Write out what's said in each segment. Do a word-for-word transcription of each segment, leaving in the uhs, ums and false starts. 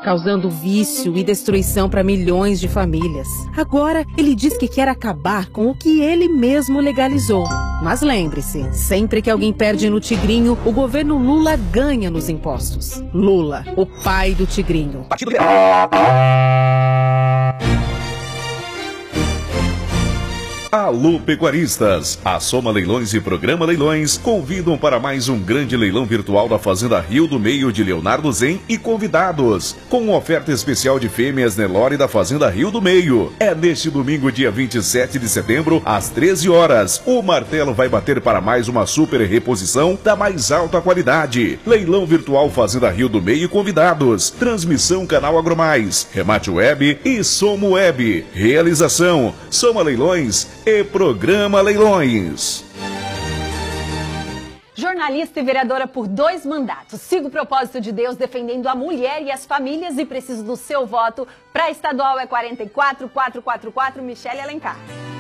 causando vício e destruição para milhões de famílias. Agora, ele diz que quer acabar com o que ele mesmo legalizou. Mas lembre-se, sempre que alguém perde no Tigrinho, o governo Lula ganha nos impostos. Lula, o pai do Tigrinho. Partido Alô pecuaristas, a Soma Leilões e Programa Leilões convidam para mais um grande leilão virtual da Fazenda Rio do Meio de Leonardo Zen e convidados, com uma oferta especial de fêmeas Nelore da Fazenda Rio do Meio. É neste domingo, dia vinte e sete de setembro, às treze horas. O martelo vai bater para mais uma super reposição da mais alta qualidade. Leilão virtual Fazenda Rio do Meio e convidados. Transmissão Canal Agromais, Remate Web e Somo Web. Realização Soma Leilões e Programa Leilões. Jornalista e vereadora por dois mandatos. Sigo o propósito de Deus defendendo a mulher e as famílias e preciso do seu voto. Para estadual é quarenta e quatro, quatrocentos e quarenta e quatro, Michele Alencar.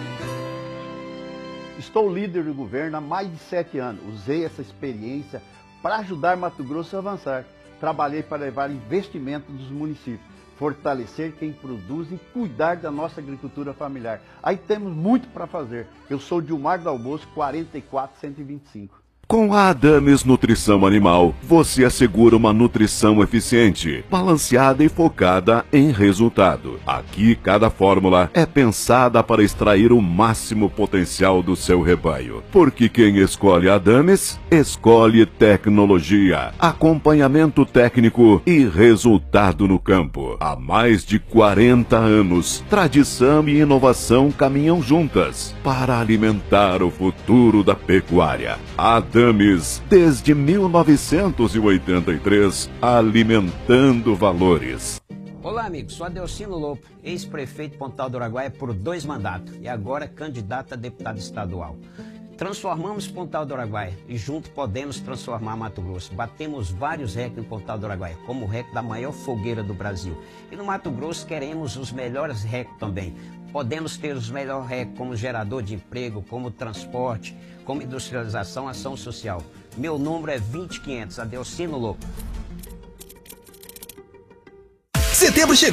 Estou líder do governo há mais de sete anos. Usei essa experiência para ajudar Mato Grosso a avançar. Trabalhei para levar investimento dos municípios, fortalecer quem produz e cuidar da nossa agricultura familiar. Aí temos muito para fazer. Eu sou Dilmar Dalboço, quarenta e quatro, cento e vinte e cinco. Com a Adames Nutrição Animal, você assegura uma nutrição eficiente, balanceada e focada em resultado. Aqui, cada fórmula é pensada para extrair o máximo potencial do seu rebanho. Porque quem escolhe a Adames, escolhe tecnologia, acompanhamento técnico e resultado no campo. Há mais de quarenta anos, tradição e inovação caminham juntas para alimentar o futuro da pecuária. Adames, desde mil novecentos e oitenta e três, alimentando valores. Olá, amigos. Sou Adelcino Lopo, ex-prefeito de Pontal do Araguaia por dois mandatos e agora candidato a deputado estadual. Transformamos Pontal do Araguaia e junto podemos transformar Mato Grosso. Batemos vários recordes em Pontal do Araguaia, como o recorde da maior fogueira do Brasil. E no Mato Grosso queremos os melhores recordes também. Podemos ter os melhores recordes como gerador de emprego, como transporte, como industrialização, ação social. Meu número é vinte e quinhentos, Adelcino Lopo. Setembro chegou.